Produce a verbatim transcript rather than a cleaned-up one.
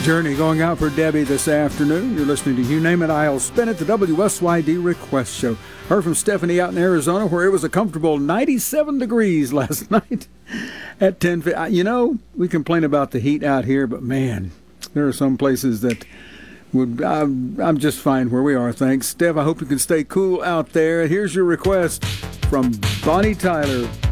Journey going out for Debbie this afternoon. You're listening to You Name It, I'll Spin It, the W S Y D Request Show. Heard from Stephanie out in Arizona where it was a comfortable ninety-seven degrees last night at ten. You know, we complain about the heat out here, but man, there are some places that would. I'm, I'm just fine where we are, thanks. Steph, I hope you can stay cool out there. Here's your request from Bonnie Tyler.